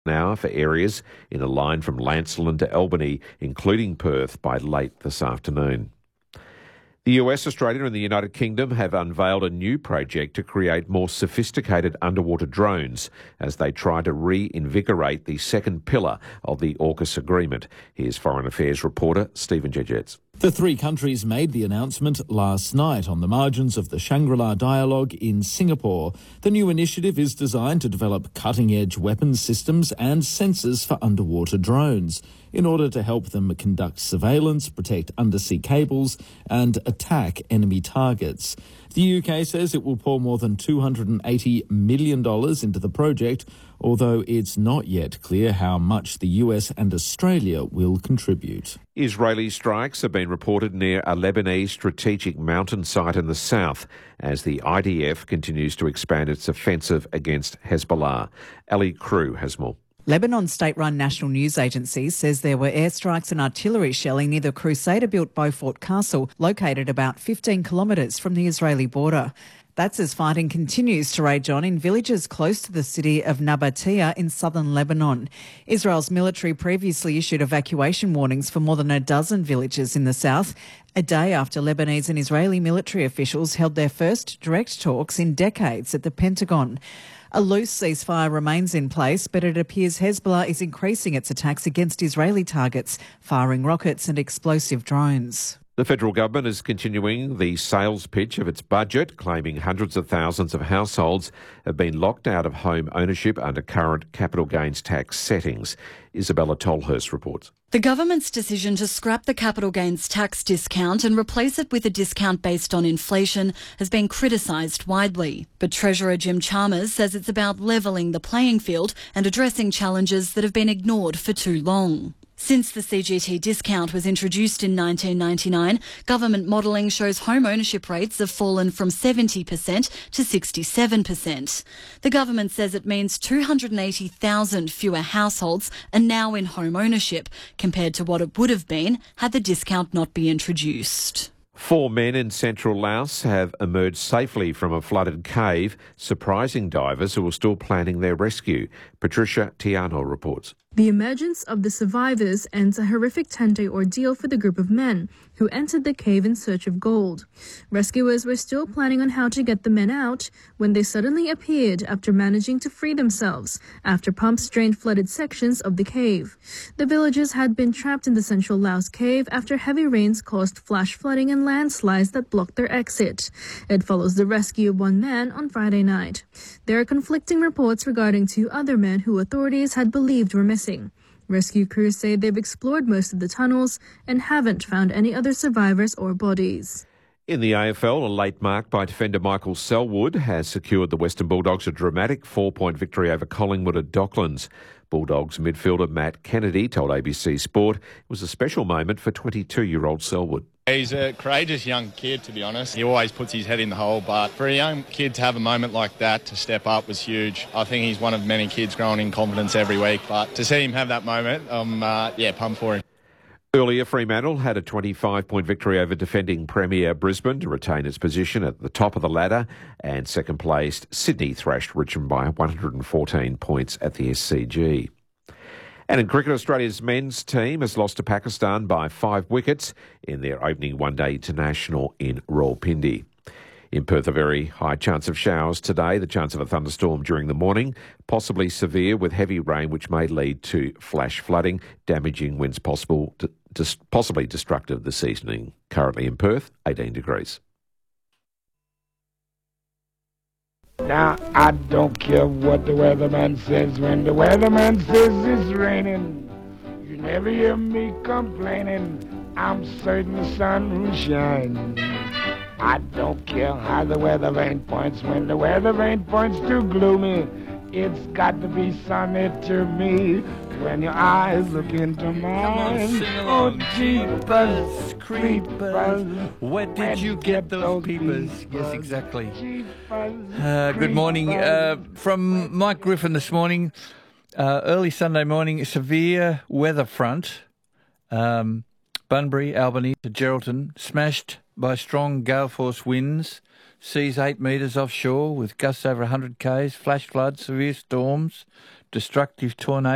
an hour for areas in a line from Lancelin to Albany, including Perth, by late this afternoon. The US, Australia and the United Kingdom have unveiled a new project to create more sophisticated underwater drones as they try to reinvigorate the second pillar of the AUKUS agreement. Here's Foreign Affairs reporter Stephen Jedgetts. The three countries made the announcement last night on the margins of the Shangri-La Dialogue in Singapore. The new initiative is designed to develop cutting-edge weapons systems and sensors for underwater drones in order to help them conduct surveillance, protect undersea cables and attack enemy targets. The UK says it will pour more than $280 million into the project, although it's not yet clear how much the US and Australia will contribute. Israeli strikes have been reported near a Lebanese strategic mountain site in the south as the IDF continues to expand its offensive against Hezbollah. Ali Crew has more. Lebanon's state-run national news agency says there were airstrikes and artillery shelling near the Crusader-built Beaufort Castle, located about 15 kilometres from the Israeli border. That's as fighting continues to rage on in villages close to the city of Nabatea in southern Lebanon. Israel's military previously issued evacuation warnings for more than a dozen villages in the south, a day after Lebanese and Israeli military officials held their first direct talks in decades at the Pentagon. A loose ceasefire remains in place, but it appears Hezbollah is increasing its attacks against Israeli targets, firing rockets and explosive drones. The federal government is continuing the sales pitch of its budget, claiming hundreds of thousands of households have been locked out of home ownership under current capital gains tax settings. Isabella Tolhurst reports. The government's decision to scrap the capital gains tax discount and replace it with a discount based on inflation has been criticised widely. But Treasurer Jim Chalmers says it's about levelling the playing field and addressing challenges that have been ignored for too long. Since the CGT discount was introduced in 1999, government modelling shows home ownership rates have fallen from 70% to 67%. The government says it means 280,000 fewer households are now in home ownership compared to what it would have been had the discount not been introduced. 4 men in central Laos have emerged safely from a flooded cave, surprising divers who are still planning their rescue. Patricia Tiano reports. The emergence of the survivors ends a horrific 10-day ordeal for the group of men who entered the cave in search of gold. Rescuers were still planning on how to get the men out when they suddenly appeared after managing to free themselves after pumps drained flooded sections of the cave. The villagers had been trapped in the central Laos cave after heavy rains caused flash flooding and landslides that blocked their exit. It follows the rescue of one man on Friday night. There are conflicting reports regarding 2 other men who authorities had believed were missing. Rescue crews say they've explored most of the tunnels and haven't found any other survivors or bodies. In the AFL, a late mark by defender Michael Selwood has secured the Western Bulldogs a dramatic 4-point victory over Collingwood at Docklands. Bulldogs midfielder Matt Kennedy told ABC Sport it was a special moment for 22-year-old Selwood. He's a courageous young kid, to be honest. He always puts his head in the hole, but for a young kid to have a moment like that, to step up, was huge. I think he's one of many kids growing in confidence every week, but to see him have that moment, I'm pumped for him. Earlier, Fremantle had a 25-point victory over defending Premier Brisbane to retain its position at the top of the ladder, and second-placed Sydney thrashed Richmond by 114 points at the SCG. And in cricket, Australia's men's team has lost to Pakistan by 5 wickets in their opening one-day international in Rawalpindi. In Perth, a very high chance of showers today, the chance of a thunderstorm during the morning, possibly severe with heavy rain which may lead to flash flooding, damaging winds possible, possibly destructive this evening. Currently in Perth, 18 degrees. Now, I don't care what the weatherman says when the weatherman says it's raining. You never hear me complaining. I'm certain the sun will shine. I don't care how the weather vane points when the weather vane points too gloomy. It's got to be sunny to me when your eyes look into mine. Come on, sing along. Oh, jeepers, Creepers. Where did you get those peepers? Yes, exactly. Good morning. From Mike Griffin this morning, early Sunday morning, severe weather front. Bunbury, Albany to Geraldton, smashed by strong gale force winds, seas 8 metres offshore with gusts over 100 k's, flash floods, severe storms, destructive tornadoes.